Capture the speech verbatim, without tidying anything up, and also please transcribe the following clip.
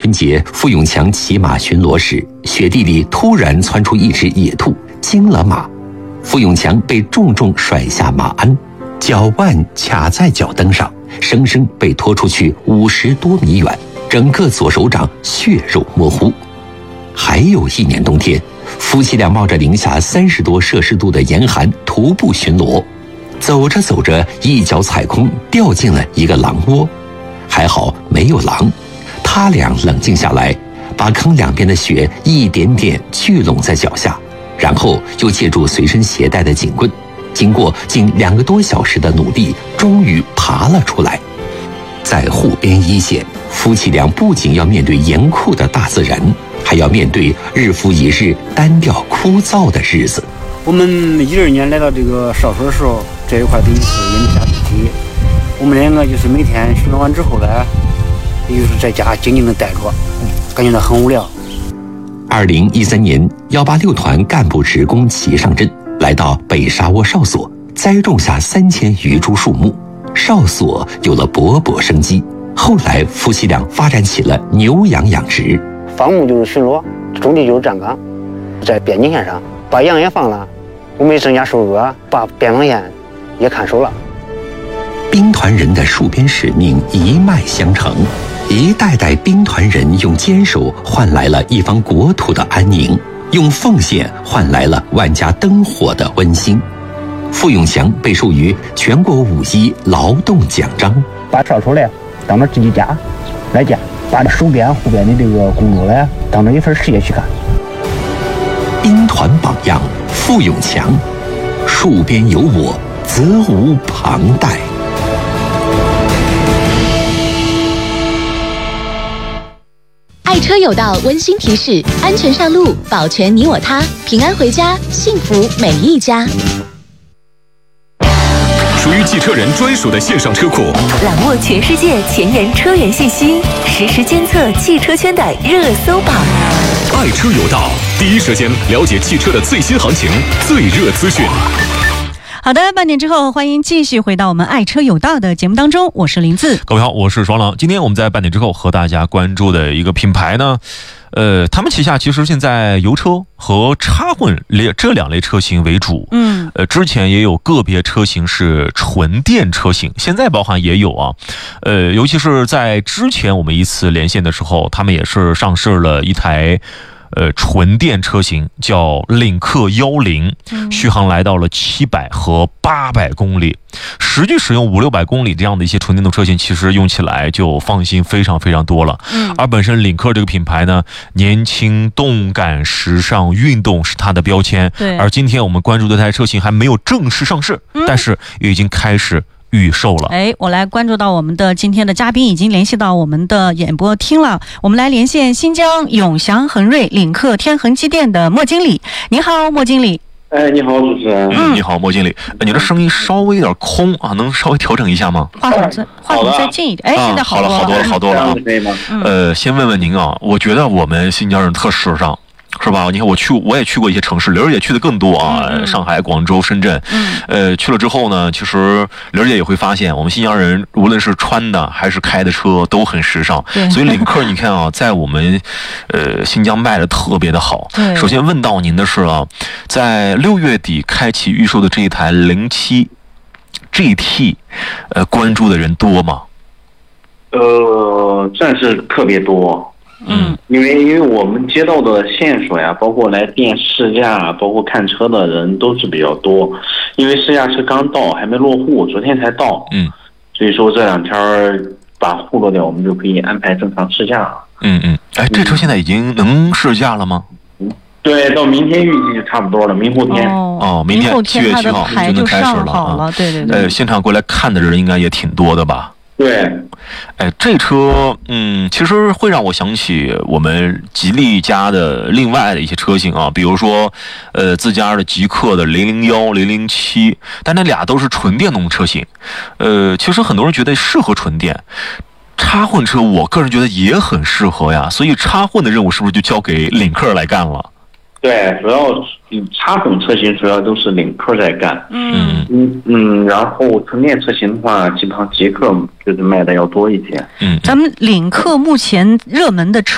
春节，傅永强骑马巡逻时，雪地里突然窜出一只野兔，惊了马。傅永强被重重甩下马鞍，脚腕卡在脚蹬上，生生被拖出去五十多米远，整个左手掌血肉模糊。还有一年冬天，夫妻俩冒着零下三十多摄氏度的严寒徒步巡逻，走着走着，一脚踩空，掉进了一个狼窝。还好没有狼，他俩冷静下来，把坑两边的雪一点点聚拢在脚下，然后又借助随身携带的警棍，经过近两个多小时的努力，终于爬了出来。在湖边一线，夫妻俩不仅要面对严酷的大自然，还要面对日复一日单调枯燥的日子。 我们一二年来到这个少数的时候，这一块地是因为下地皮，我们两个就是每天巡逻完之后呢，也就是在家静静的待着，感觉到很无聊。 二零一三年，幺八六团干部职工齐上阵，来到北沙窝哨所，栽种下三千余株树木，哨所有了勃勃生机。后来，夫妻俩发展起了牛羊养殖。 放牧就是巡逻，种地就是站岗，在边境线上把羊也放了，我们也增加收入啊，把边防线也看守了。 兵团人的戍边使命一脉相承，一代代兵团人用坚守换来了一方国土的安宁，用奉献换来了万家灯火的温馨。傅永强被授予全国五一劳动奖章， 把哨所来当做自己家来干，把这守边护边的这个工作呢当成一份事业去干。 兵团榜样傅永强，戍边有我，责无旁贷。 爱车有道温馨提示：安全上路，保全你我他，平安回家，幸福每一家。 属于汽车人专属的线上车库， 揽握全世界前沿车源信息，实时监测汽车圈的热搜榜。 爱车有道，第一时间了解汽车的最新行情、最热资讯。 好的，半点之后，欢迎继续回到我们爱车有道的节目当中，我是林子。 各位好，我是双狼。今天我们在半点之后和大家关注的一个品牌呢，呃，他们旗下其实现在油车和插混类这两类车型为主，嗯，呃，之前也有个别车型是纯电车型，现在包含也有啊，呃，尤其是在之前我们一次连线的时候，他们也是上市了一台。呃，纯电车型叫领克幺零，续航来到了七百和八百公里，实际使用五六百公里这样的一些纯电动车型，其实用起来就放心非常非常多了。嗯，而本身领克这个品牌呢，年轻、动感、时尚、运动是它的标签。对，而今天我们关注的这台车型还没有正式上市，嗯、但是已经开始预售了。 哎，我来关注到我们的今天的嘉宾已经联系到我们的演播厅了，我们来连线新疆永祥恒瑞领克天恒机电的莫经理。你好，莫经理。 哎，你好，主持人。 嗯，你好，莫经理。你的声音稍微有点空啊，能稍微调整一下吗？ 话筒再话筒再近一点。哎，现在好了，好多了，好多了。 可以吗？ 呃，先问问您啊，我觉得我们新疆人特时尚。是吧？你看，我去，我也去过一些城市，玲儿也去的更多啊，嗯、上海、广州、深圳。嗯，呃，去了之后呢，其实玲儿姐也会发现，我们新疆人无论是穿的还是开的车都很时尚。所以领克，你看啊，在我们呃新疆卖的特别的好。首先问到您的是啊，在六月底开启预售的这一台零七 G T， 呃，关注的人多吗？ 呃，算是特别多。嗯，因为因为我们接到的线索呀，包括来店试驾，包括看车的人都是比较多。因为试驾车刚到，还没落户，昨天才到。嗯，所以说这两天把户落掉，我们就可以安排正常试驾了。 嗯嗯，哎，这车现在已经能试驾了吗？ 嗯，对，到明天预计就差不多了，明后天。 哦， 哦明天七月七号就能开始了啊。对对对。 呃，现场过来看的人应该也挺多的吧？ 对， 哎，这车，嗯，其实会让我想起我们吉利家的另外的一些车型啊，比如说，呃，自家的极氪的零零一、零零七，但那俩都是纯电动车型，呃，其实很多人觉得适合纯电，插混车，我个人觉得也很适合呀，所以插混的任务是不是就交给领克来干了？ 对，主要插混车型主要都是领克在干，嗯嗯嗯，然后纯电车型的话，基本上极氪就是卖的要多一些。 嗯，咱们领克目前热门的车